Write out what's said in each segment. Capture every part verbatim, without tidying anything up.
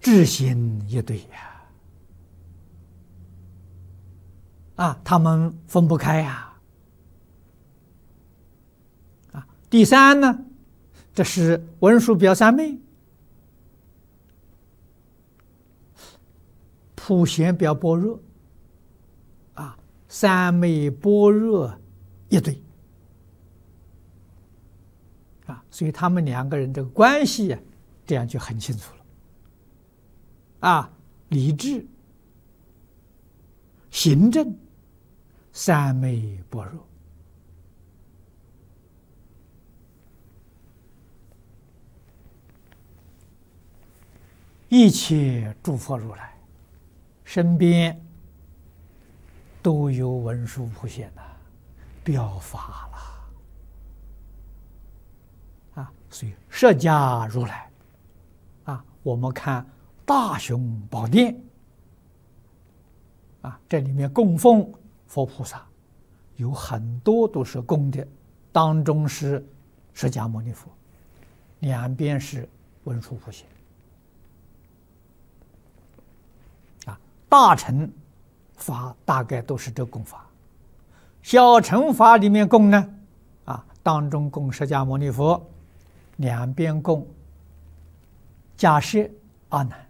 知行一对呀，啊，他们分不开呀，啊，第三呢，这是文殊表三昧，普贤表般若，啊，三昧般若一对，啊，所以他们两个人这个关系呀，这样就很清楚了。啊，理智、行正、三昧般若，一切诸佛如来身边都有文殊普贤呐，表法了。啊，所以释迦如来，啊，我们看大雄宝殿，啊，这里面供奉佛菩萨有很多都是供的，当中是释迦牟尼佛，两边是文殊普贤。啊，大乘法大概都是这供法，小乘法里面供呢，啊，当中供释迦牟尼佛，两边供迦叶、阿难。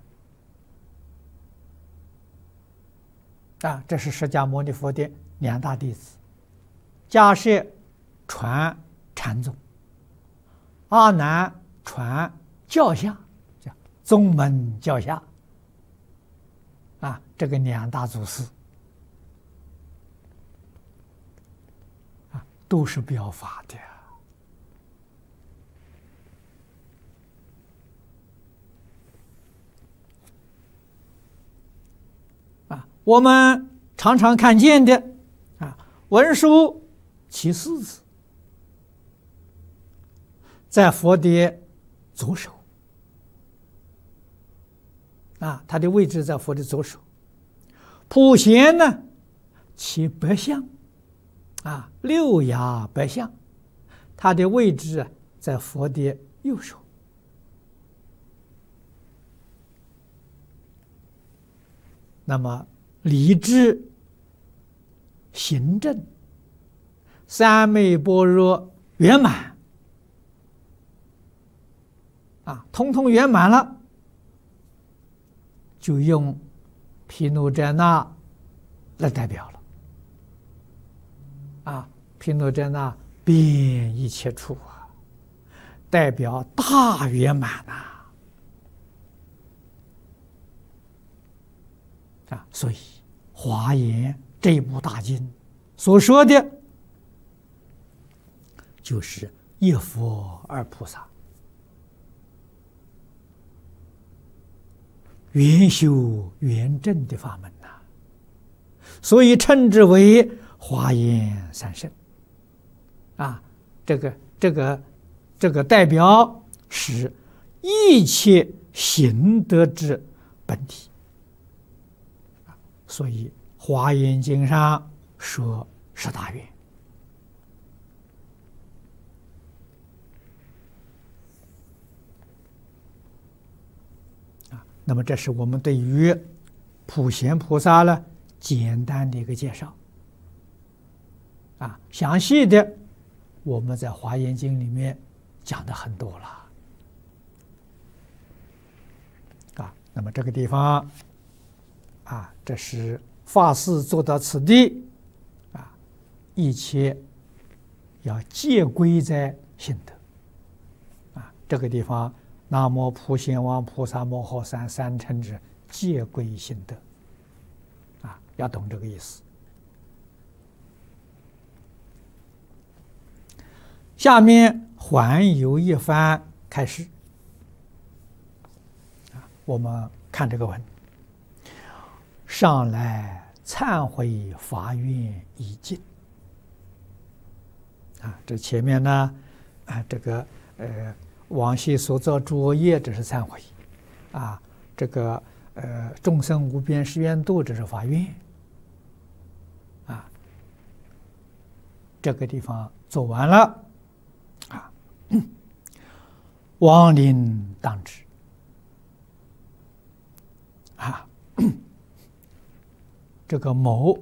啊，这是释迦牟尼佛的两大弟子，迦叶传禅宗，阿难传教下，叫宗门教下。啊，这个两大祖师，啊，都是表法的。我们常常看见的啊，文殊其四字在佛的左手，啊，它的位置在佛的左手。普贤呢，其白象，啊，六牙白象，它的位置在佛的右手。那么理智、行正、三昧般若圆满，啊，通通圆满了，就用毗卢遮那来代表了。啊，毗卢遮那遍一切处啊，代表大圆满呐。啊，所以华严这部大经所说的，就是一佛二菩萨圆修圆证的法门呐、啊，所以称之为华严三圣。啊，这个这个这个代表是一切行德之本体。所以《华严经》上说十大愿。啊，那么这是我们对于普贤菩萨呢简单的一个介绍。啊，详细的我们在《华严经》里面讲的很多了。啊，那么这个地方。啊，这是法事做到此地，啊，一切要戒归在心得。啊，这个地方，南无普贤王菩萨摩诃萨三乘之戒归心得。啊，要懂这个意思。下面还有一番开示。啊，我们看这个文。上来忏悔发愿已尽。啊，这前面呢，啊，这个呃，往昔所造诸恶业，这是忏悔；啊，这个呃，众生无边誓愿度，这是发愿。啊，这个地方做完了，啊，亡灵当知。 这个某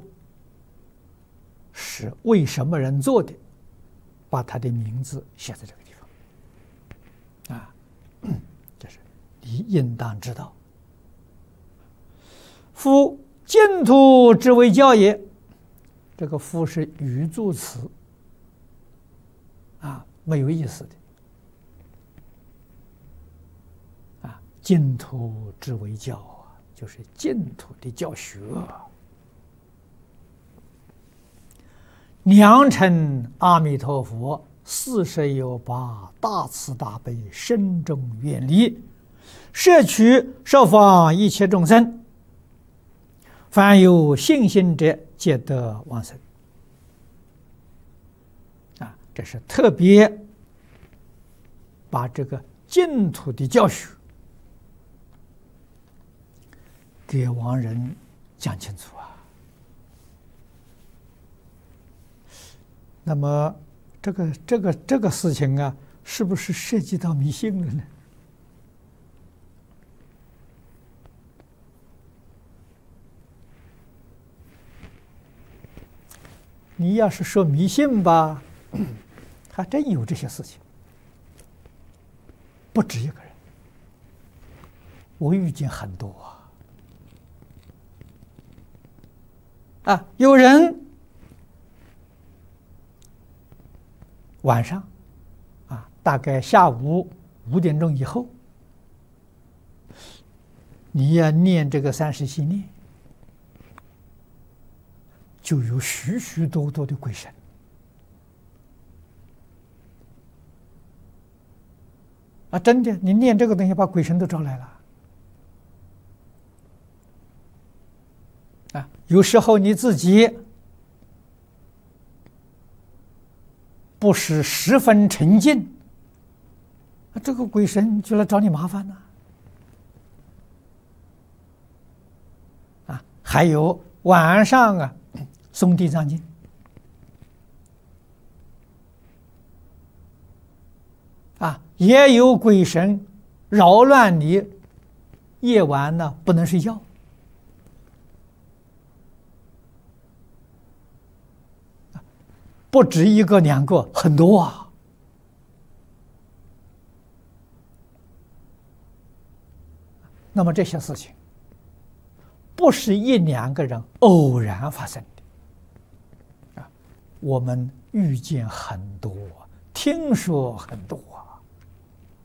是为什么人做的，把他的名字写在这个地方啊，这是你应当知道。夫净土之为教也，这个夫是语助词啊，没有意思的啊，净土之为教啊，就是净土的教学。良辰阿弥陀佛，四十有八，大慈大悲，深重远离，摄取受放一切众生，凡有信心者，皆得往生。啊，这是特别把这个净土的教学给亡人讲清楚啊。那么，这个这个这个事情啊，是不是涉及到迷信了呢？你要是说迷信吧，还真有这些事情，不止一个人，我遇见很多啊。啊，有人晚上啊，大概下午五点钟以后，你要念这个三十系念，就有许许多多的鬼神啊！真的，你念这个东西，把鬼神都招来了啊！有时候你自己不是十分沉静，这个鬼神就来找你麻烦了啊！还有晚上啊，诵地藏经啊，也有鬼神扰乱你，夜晚呢不能睡觉。不止一个两个，很多啊！那么这些事情，不是一两个人偶然发生的啊，我们遇见很多，听说很多啊。